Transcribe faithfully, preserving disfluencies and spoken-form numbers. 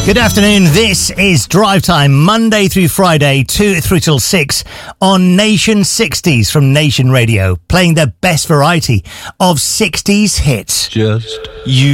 Good afternoon. This is Drive Time, Monday through Friday, two through till six on Nation sixties from Nation Radio, playing the best variety of sixties hits. Just you.